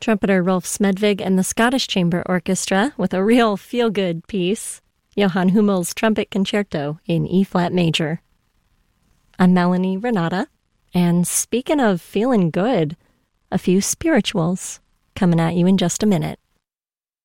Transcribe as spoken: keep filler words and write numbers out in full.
Trumpeter Rolf Smedvig and the Scottish Chamber Orchestra with a real feel-good piece, Johann Hummel's Trumpet Concerto in E-flat major. I'm Melanie Renata, and speaking of feeling good, a few spirituals coming at you in just a minute.